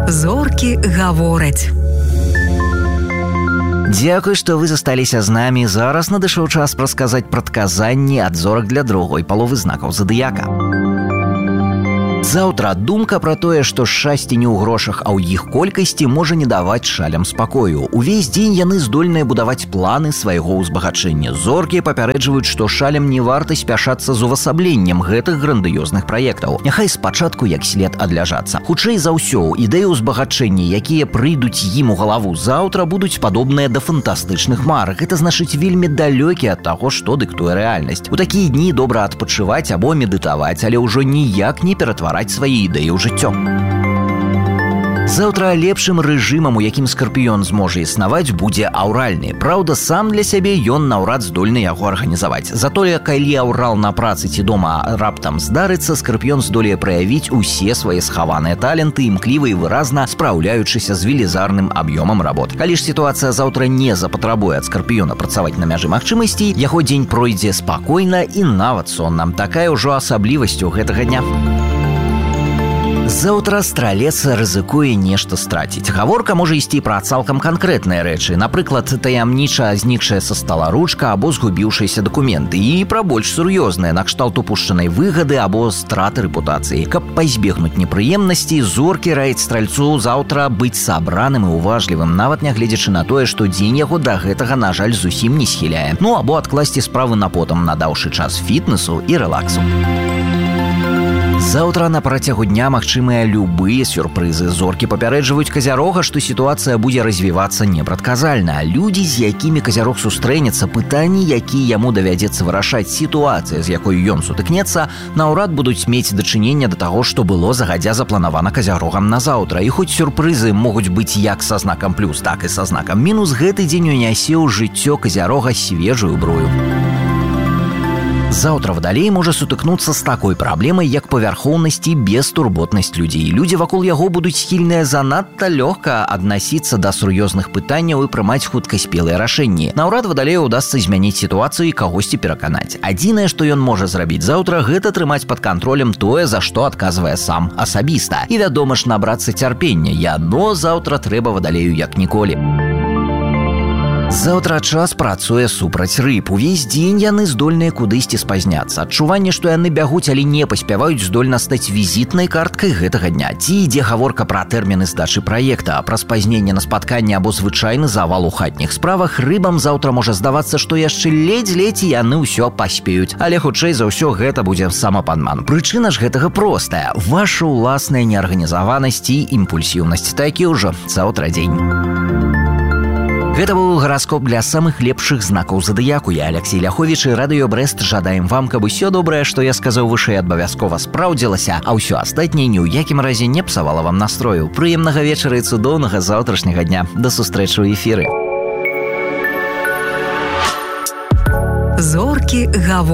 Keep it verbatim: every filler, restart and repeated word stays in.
Зоркі гавораць. Дзякуй, што вы засталіся з намі. Зараз надышоў час прасказаць прадказанні ад зорак для другой паловы знакаў задыяка. Заўтра думка пра тое, што шчасце не ў грошах, а ў іх колькасці можа не даваць шалям спакою. Увесь дзень яны здольныя будаваць планы свайго ўзбагачэння. Зоркі папярэджваюць, што шалям не варта спяшацца з увасабленнем гэтых грандыёзных праектаў. Няхай спачатку як след адляжацца. Хутчэй за ўсё, ідэі ўзбагачэння, якія прыйдуць ім у галаву заўтра, будуць падобныя да фантастычных мар. Гэта значыць вельмі далёкі ад таго, што дыктуе рэальнасць. У такія дні добра адпачываць або медытаваць, але ўжо ніяк не ператвараць свае ідэі ў жыццё. Заўтра лепшым рэжымам, у якім скарпіён зможа існаваць, будзе аўральны. Праўда, сам для сябе ён наўрад здольны яго арганізаваць. Затое, калі аўрал на працы ці дома раптам здарыцца, скарпіён здолее праявіць усе свае схаваныя таленты, імкліва і выразна спраўляючыся з велізарным аб'ёмам работ. Калі ж сітуацыя заўтра не запатрабуе ад скарпіёна працаваць на мяжы магчымасцей, яго дзень пройдзе спакойна і нават сонна. Такая ўжо асаблівасць у гэтага дня. Заўтра стралец рызыкуе нешта страціць. Гаворка можа ісці пра цалкам канкрэтныя рэчы, напрыклад, таямніча знікшая са стала ручка або згубіўшыеся дакументы, і пра больш сур'ёзныя, накшталт упушчанай выгады або страты рэпутацыі. Каб пазбегнуць непрыемнасцей, зоркі раяць стральцу заўтра быць сабраным і уважлівым, нават нягледзячы на тое, што дзень яго да гэтага, на жаль, зусім не схіляе. Ну або адкласці справы на потым, надаўшы час фітнесу і рэлаксу. Заўтра на працягу дня магчымыя любыя сюрпрызы. Зоркі папярэджваюць казярога, што сітуацыя будзе развівацца непрадказальна. Людзі, з якімі казярог сустрэнецца, пытанні, якія яму давядзецца вырашаць, сітуацыя, з якой ён сутыкнецца, наўрад будуць мець дачынення да таго, што было загадзя запланавана казярогам на заўтра. І хоць сюрпрызы могуць быць як са знакам плюс, так і са знакам мінус, гэты дзень унясе ў жыццё казярога свежую брую. Заўтра вадалей можа сутыкнуцца з такой праблемай, як павярхоўнасць і бестурботнасць людзей. Людзі вакол яго будуць схільныя занадта лёгка аднасіцца да сур'ёзных пытанняў і прымаць хуткаспелыя рашэнні. Наўрад вадалею удасца змяніць сітуацыю і кагосьці пераканаць. Адзінае, што ён можа зрабіць заўтра, гэта трымаць пад кантролем тое, за што адказвае сам асабіста. І, вядома ж, набрацца цярпення. Яно заўтра трэба вадалею як ніколі. Заўтра час працуе супраць рыб. Увесь дзень яны здольныя кудысьці спазняцца. Адчуванне, што яны бягуць, але не паспяваюць, здольна стаць візітнай карткай гэтага дня. Ці ідзе гаворка пра тэрміны здачы праекта, пра спазненне на спатканне або звычайны завал у хатніх справах, рыбам заўтра можа здавацца, што яшчэ ледзь-ледзь яны ўсё паспеюць. Але хутчэй за ўсё гэта будзе самападман. Прычына ж гэтага простая. Ваша ўласная неарганізаванасць і імпульсіўнасць. Такі ўжо заўтра дзень. Гэта быў гараскоп для самых лепшых знакаў задыяку. Я Алексей Ляховіч і Радыё Брэст жадаем вам, каб усё добрае, што я сказаў вышэй, абавязкова спраўдзілася, а ўсё астатняе ні ў якім разе не псавала вам настрою. Прыемнага вечара і цудоўнага заўтрашняга дня. Да сустрэчы ў эфіры. Зоркі гавораць.